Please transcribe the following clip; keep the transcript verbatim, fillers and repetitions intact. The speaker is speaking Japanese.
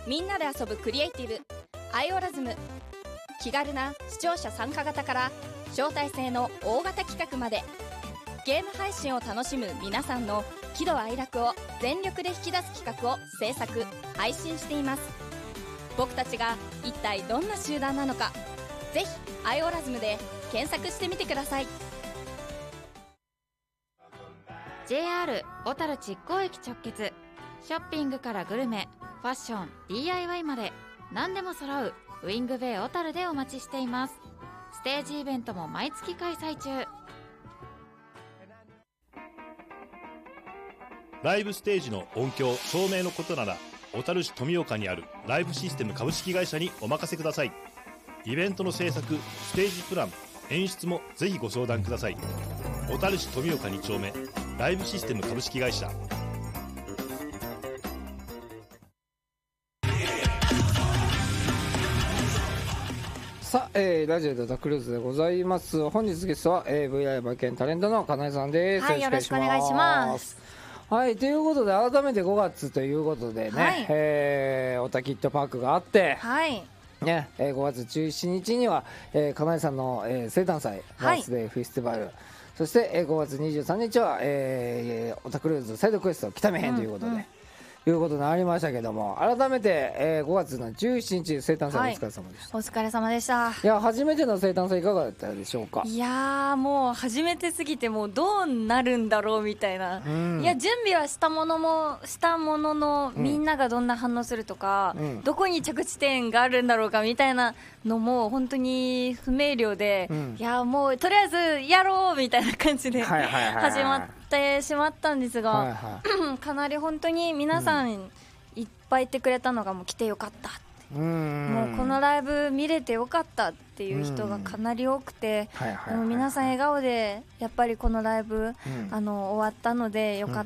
みんなで遊ぶクリエイティブアイオラズム、気軽な視聴者参加型から招待制の大型企画まで、ゲーム配信を楽しむ皆さんの喜怒哀楽を全力で引き出す企画を制作配信しています。僕たちが一体どんな集団なのか、ぜひアイオラズムで検索してみてください。 ジェイアール 小樽築港駅直結、ショッピングからグルメ、ファッション、 ディーアイワイ まで何でも揃うウィングベイ小樽でお待ちしています。ステージイベントも毎月開催中。 ライブステージの音響照明のことなら、小樽市富岡にあるライブシステム株式会社にお任せください。イベントの制作、ステージプラン、演出もぜひご相談ください。小樽市富岡に丁目、ライブシステム株式会社。 さあ、えー、ラジオドタクルーズでございます。本日ゲストは、えー、ブイアイ 馬券タレントの金井さんです。 はい、よろしくお願いします。 はい、ということで改めてごがつということでね、はい、えー、オタキッドパークがあって、 はいね、えー、ごがつじゅうしちにちには、えー、金井さんの、えー、生誕祭バースデーフェスティバル、はい、そして、えー、ごがつにじゅうさんにちは、えー、オタクルーズサイドクエスト北見編ということで、うんうん、いうことになりましたけども、改めて、えー、ごがつのじゅうしちにち生誕祭お疲れ様でした。 はい、お疲れ様でした。 いや、初めての生誕祭いかがだったでしょうか。 いやー、もう初めてすぎて、もうどうなるんだろうみたいな、うん、いや準備はしたものもしたものの、みんながどんな反応するとか、うん、どこに着地点があるんだろうかみたいなのも本当に不明瞭で、うん、いやもうとりあえずやろうみたいな感じで始まってしまったんですが、はいはい、かなり本当に皆さんいっぱいいてくれたのが、もう来てよかったって、うん、もうこのライブ見れてよかったっていう人がかなり多くて、もう皆さん笑顔でやっぱりこのライブ、うん、あの終わったのでよかっ